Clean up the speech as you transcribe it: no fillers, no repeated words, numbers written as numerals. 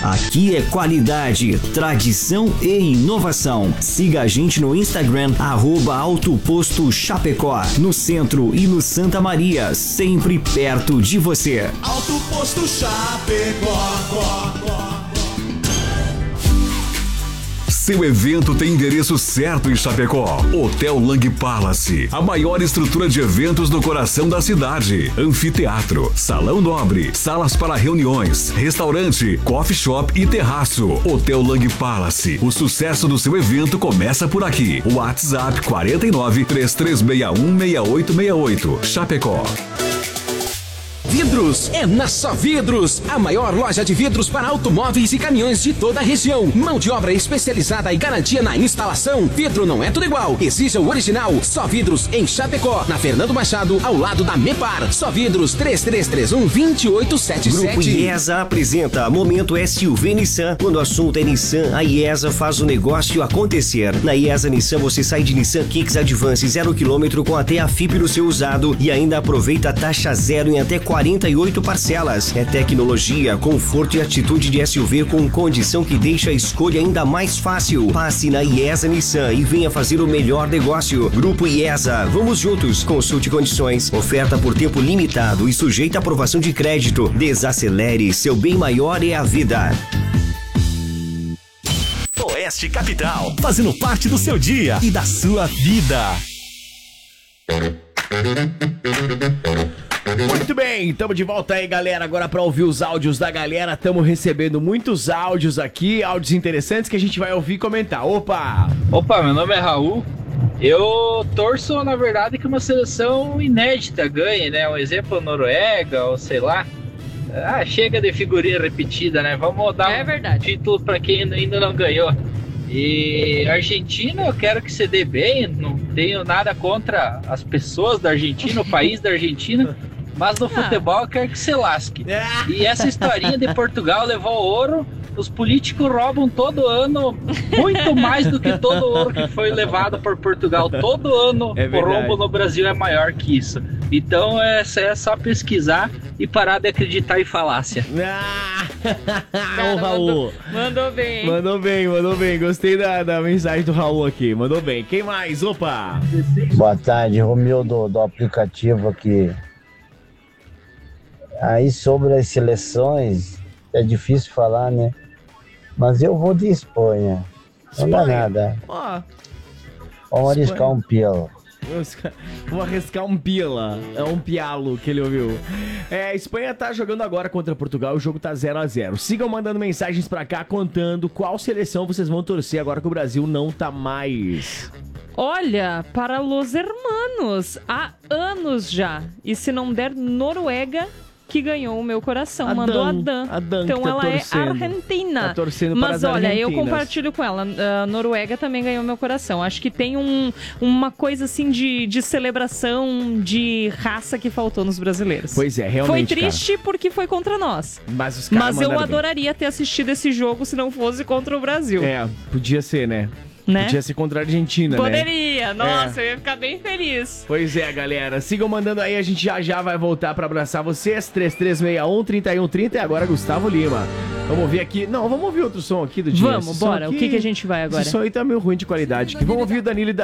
Aqui é qualidade, tradição e inovação. Siga a gente no Instagram, @Autoposto Chapecó, no centro e no Santa Maria, sempre perto de você. Alto Posto Chapecó. Seu evento tem endereço certo em Chapecó. Hotel Lang Palace, a maior estrutura de eventos no coração da cidade. Anfiteatro, salão nobre, salas para reuniões, restaurante, coffee shop e terraço. Hotel Lang Palace, o sucesso do seu evento começa por aqui. WhatsApp 49 3361 6868. Chapecó. Vidros é na Só Vidros, a maior loja de vidros para automóveis e caminhões de toda a região. Mão de obra especializada e garantia na instalação. Vidro não é tudo igual, exija o original. Só Vidros em Chapecó, na Fernando Machado, ao lado da Mepar. Só Vidros 3331-2877. Grupo IESA apresenta Momento SUV Nissan. Quando o assunto é Nissan, a IESA faz o negócio acontecer. Na IESA Nissan você sai de Nissan Kicks Advance 0 km com até a FIP no seu usado e ainda aproveita a taxa zero em até 48 parcelas. É tecnologia, conforto e atitude de SUV com condição que deixa a escolha ainda mais fácil. Passe na IESA Nissan e venha fazer o melhor negócio. Grupo IESA, vamos juntos. Consulte condições. Oferta por tempo limitado e sujeita à aprovação de crédito. Desacelere, seu bem maior é a vida. Oeste Capital, fazendo parte do seu dia e da sua vida. Muito bem, estamos de volta aí, galera, agora para ouvir os áudios da galera. Estamos recebendo muitos áudios aqui, áudios interessantes que a gente vai ouvir e comentar. Opa, meu nome é Raul. Eu torço, na verdade, que uma seleção inédita ganhe, né? Um exemplo, Noruega, ou sei lá. Chega de figurinha repetida, né? Vamos dar um título para quem ainda não ganhou. E Argentina, eu quero que se dê bem, não tenho nada contra as pessoas da Argentina, o país da Argentina, mas no futebol eu quero que se lasque. E essa historinha de Portugal levou ouro, os políticos roubam todo ano muito mais do que todo o ouro que foi levado por Portugal. Todo ano o roubo no Brasil é maior que isso. Então é só pesquisar e parar de acreditar em falácia. Ô, Raul. Mandou bem. Mandou bem. Gostei da mensagem do Raul aqui. Mandou bem. Quem mais? Opa! Boa tarde, Romildo do aplicativo aqui. Aí sobre as seleções, é difícil falar, né? Mas eu vou de Espanha. Não dá nada. Vamos arriscar um pila. Vou arriscar um pila. É um pialo que ele ouviu. A Espanha tá jogando agora contra Portugal. O jogo tá 0-0. Sigam mandando mensagens pra cá contando qual seleção vocês vão torcer agora que o Brasil não tá mais. Olha, para los hermanos, há anos já. E se não der, Noruega, que ganhou o meu coração. Mandou a Dan. Então tá ela torcendo. é argentina. Tá torcendo para Mas as olha, eu argentinas. compartilho com ela. A Noruega também ganhou meu coração. Acho que tem uma coisa assim de celebração de raça que faltou nos brasileiros. Pois é, realmente, foi triste porque foi contra nós. Mas os caras eu mandaram bem. adoraria ter assistido esse jogo se não fosse contra o Brasil. Podia ser, né? Podia ser contra a Argentina, Poderia, né? nossa, eu ia ficar bem feliz. Pois é, galera. Sigam mandando aí, a gente já vai voltar pra abraçar vocês. 3361-3130 e agora Gustavo Lima. Vamos ouvir aqui. Não, vamos ouvir outro som aqui do dia. Vamos, bora. O que a gente vai agora? Esse som aí tá meio ruim de qualidade. Vamos ouvir o Danilo e